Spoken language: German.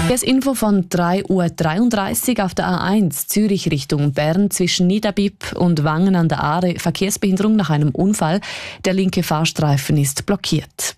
Das Info von 3:33 Uhr auf der A1 Zürich Richtung Bern zwischen Niederbipp und Wangen an der Aare. Verkehrsbehinderung nach einem Unfall. Der linke Fahrstreifen ist blockiert.